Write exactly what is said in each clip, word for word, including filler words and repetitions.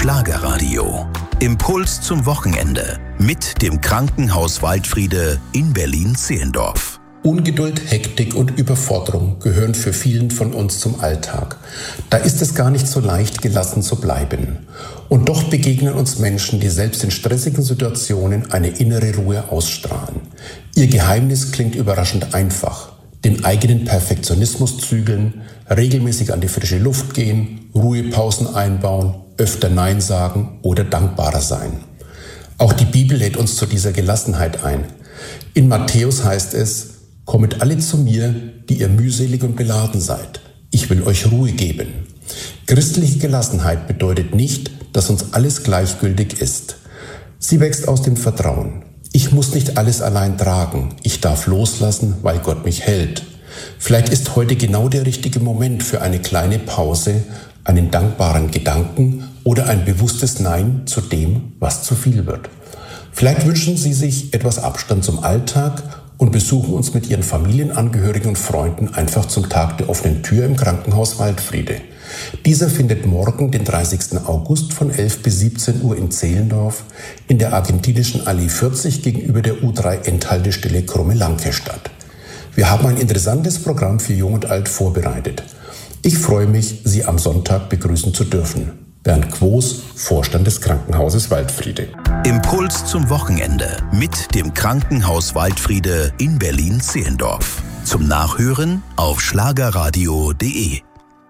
Schlagerradio. Impuls zum Wochenende mit dem Krankenhaus Waldfriede in Berlin-Zehlendorf. Ungeduld, Hektik und Überforderung gehören für vielen von uns zum Alltag. Da ist es gar nicht so leicht, gelassen zu bleiben. Und doch begegnen uns Menschen, die selbst in stressigen Situationen eine innere Ruhe ausstrahlen. Ihr Geheimnis klingt überraschend einfach. Den eigenen Perfektionismus zügeln, regelmäßig an die frische Luft gehen, Ruhepausen einbauen, öfter Nein sagen oder dankbarer sein. Auch die Bibel lädt uns zu dieser Gelassenheit ein. In Matthäus heißt es: Kommet alle zu mir, die ihr mühselig und beladen seid. Ich will euch Ruhe geben. Christliche Gelassenheit bedeutet nicht, dass uns alles gleichgültig ist. Sie wächst aus dem Vertrauen. Ich muss nicht alles allein tragen. Ich darf loslassen, weil Gott mich hält. Vielleicht ist heute genau der richtige Moment für eine kleine Pause, einen dankbaren Gedanken oder ein bewusstes Nein zu dem, was zu viel wird. Vielleicht wünschen Sie sich etwas Abstand zum Alltag und besuchen uns mit Ihren Familienangehörigen und Freunden einfach zum Tag der offenen Tür im Krankenhaus Waldfriede. Dieser findet morgen, den dreißigsten August von elf bis siebzehn Uhr in Zehlendorf in der argentinischen Allee vierzig gegenüber der U drei Endhaltestelle Krumme-Lanke statt. Wir haben ein interessantes Programm für Jung und Alt vorbereitet. Ich freue mich, Sie am Sonntag begrüßen zu dürfen. Bernd Quos, Vorstand des Krankenhauses Waldfriede. Impuls zum Wochenende mit dem Krankenhaus Waldfriede in Berlin-Zehlendorf. Zum Nachhören auf schlagerradio punkt de.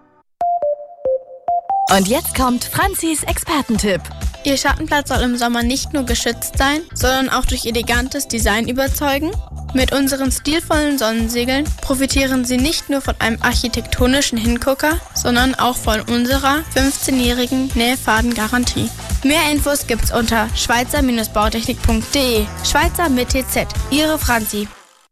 Und jetzt kommt Franzis Expertentipp. Ihr Schattenplatz soll im Sommer nicht nur geschützt sein, sondern auch durch elegantes Design überzeugen. Mit unseren stilvollen Sonnensegeln profitieren Sie nicht nur von einem architektonischen Hingucker, sondern auch von unserer fünfzehnjährigen Nähfadengarantie. Mehr Infos gibt's unter schweizer Bautechnik punkt de. Schweizer mit T Z. Ihre Franzi.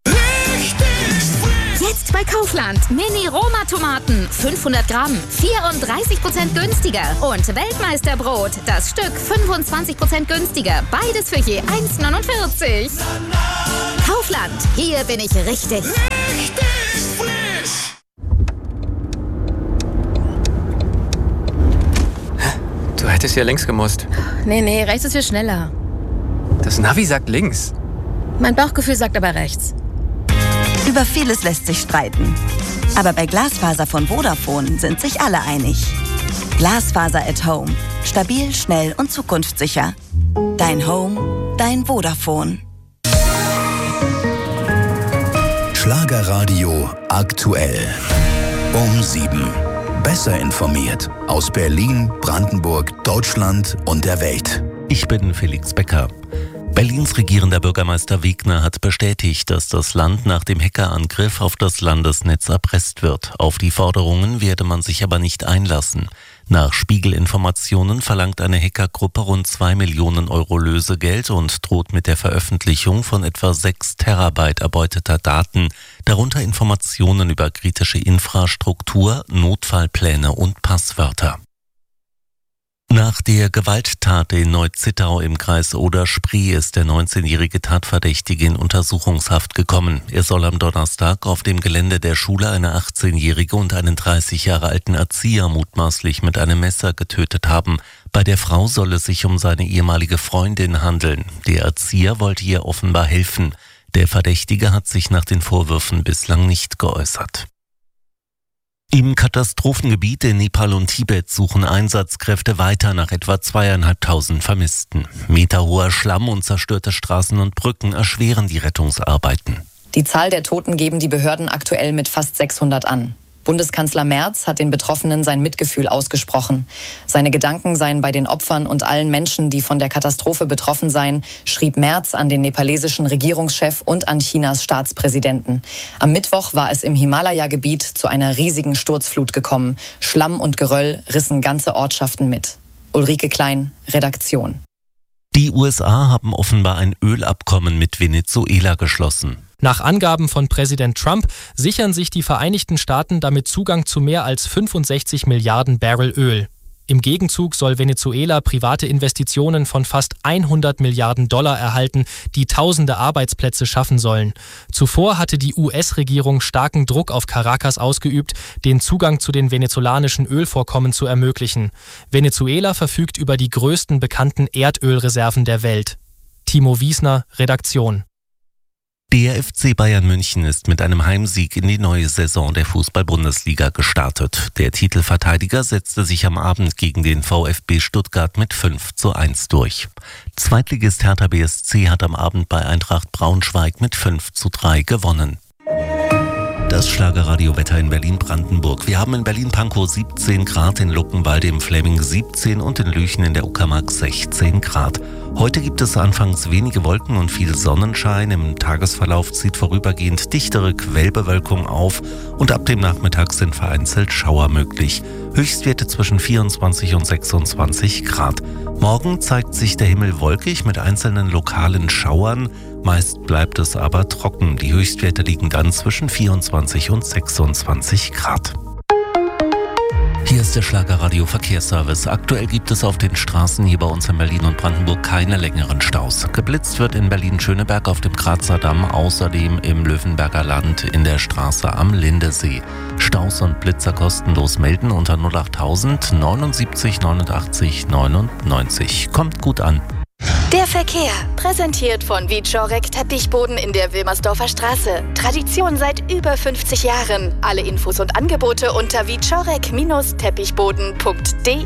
Jetzt bei Kaufland. Mini-Roma-Tomaten. fünfhundert Gramm. vierunddreißig Prozent günstiger. Und Weltmeisterbrot. Das Stück fünfundzwanzig Prozent günstiger. Beides für je eins neunundvierzig. Kaufland. Hier bin ich richtig. Richtig frisch. Du hättest ja links gemusst. Nee, nee, rechts ist viel schneller. Das Navi sagt links. Mein Bauchgefühl sagt aber rechts. Über vieles lässt sich streiten. Aber bei Glasfaser von Vodafone sind sich alle einig. Glasfaser at Home. Stabil, schnell und zukunftssicher. Dein Home, dein Vodafone. Schlagerradio aktuell. Um sieben. Besser informiert aus Berlin, Brandenburg, Deutschland und der Welt. Ich bin Felix Becker. Berlins regierender Bürgermeister Wegner hat bestätigt, dass das Land nach dem Hackerangriff auf das Landesnetz erpresst wird. Auf die Forderungen werde man sich aber nicht einlassen. Nach Spiegel-Informationen verlangt eine Hackergruppe rund zwei Millionen Euro Lösegeld und droht mit der Veröffentlichung von etwa sechs Terabyte erbeuteter Daten, darunter Informationen über kritische Infrastruktur, Notfallpläne und Passwörter. Nach der Gewalttat in Neu-Zittau im Kreis Oder-Spree ist der neunzehnjährige Tatverdächtige in Untersuchungshaft gekommen. Er soll am Donnerstag auf dem Gelände der Schule eine achtzehnjährige und einen dreißig Jahre alten Erzieher mutmaßlich mit einem Messer getötet haben. Bei der Frau soll es sich um seine ehemalige Freundin handeln. Der Erzieher wollte ihr offenbar helfen. Der Verdächtige hat sich nach den Vorwürfen bislang nicht geäußert. Im Katastrophengebiet in Nepal und Tibet suchen Einsatzkräfte weiter nach etwa zweieinhalbtausend Vermissten. Meterhoher Schlamm und zerstörte Straßen und Brücken erschweren die Rettungsarbeiten. Die Zahl der Toten geben die Behörden aktuell mit fast sechshundert an. Bundeskanzler Merz hat den Betroffenen sein Mitgefühl ausgesprochen. Seine Gedanken seien bei den Opfern und allen Menschen, die von der Katastrophe betroffen seien, schrieb Merz an den nepalesischen Regierungschef und an Chinas Staatspräsidenten. Am Mittwoch war es im Himalaya-Gebiet zu einer riesigen Sturzflut gekommen. Schlamm und Geröll rissen ganze Ortschaften mit. Ulrike Klein, Redaktion. Die U S A haben offenbar ein Ölabkommen mit Venezuela geschlossen. Nach Angaben von Präsident Trump sichern sich die Vereinigten Staaten damit Zugang zu mehr als fünfundsechzig Milliarden Barrel Öl. Im Gegenzug soll Venezuela private Investitionen von fast hundert Milliarden Dollar erhalten, die tausende Arbeitsplätze schaffen sollen. Zuvor hatte die U S-Regierung starken Druck auf Caracas ausgeübt, den Zugang zu den venezolanischen Ölvorkommen zu ermöglichen. Venezuela verfügt über die größten bekannten Erdölreserven der Welt. Timo Wiesner, Redaktion. Der F C Bayern München ist mit einem Heimsieg in die neue Saison der Fußball-Bundesliga gestartet. Der Titelverteidiger setzte sich am Abend gegen den VfB Stuttgart mit fünf zu eins durch. Zweitligist Hertha B S C hat am Abend bei Eintracht Braunschweig mit fünf zu drei gewonnen. Das Schlagerradio-Wetter in Berlin-Brandenburg. Wir haben in Berlin-Pankow siebzehn Grad, in Luckenwalde im Fläming siebzehn und in Lüchen in der Uckermark sechzehn Grad. Heute gibt es anfangs wenige Wolken und viel Sonnenschein. Im Tagesverlauf zieht vorübergehend dichtere Quellbewölkung auf und ab dem Nachmittag sind vereinzelt Schauer möglich. Höchstwerte zwischen vierundzwanzig und sechsundzwanzig Grad. Morgen zeigt sich der Himmel wolkig mit einzelnen lokalen Schauern. Meist bleibt es aber trocken. Die Höchstwerte liegen dann zwischen vierundzwanzig und sechsundzwanzig Grad. Hier ist der Schlagerradio Verkehrsservice. Aktuell gibt es auf den Straßen hier bei uns in Berlin und Brandenburg keine längeren Staus. Geblitzt wird in Berlin-Schöneberg auf dem Grazer Damm, außerdem im Löwenberger Land in der Straße am Lindesee. Staus und Blitzer kostenlos melden unter null achttausend neunundsiebzig neunundachtzig neunundneunzig. Kommt gut an. Der Verkehr, präsentiert von Wieczorek Teppichboden in der Wilmersdorfer Straße. Tradition seit über fünfzig Jahren. Alle Infos und Angebote unter wieczorek Teppichboden punkt de.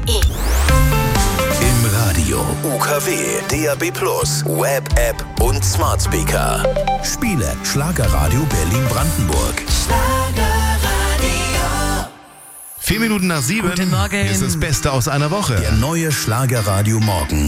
Im Radio, U K W, D A B plus, Web, App und Smart Speaker. Spiele Schlagerradio Berlin-Brandenburg. Vier Minuten nach sieben. Guten Morgen. Ist das Beste aus einer Woche. Der neue Schlagerradio Morgen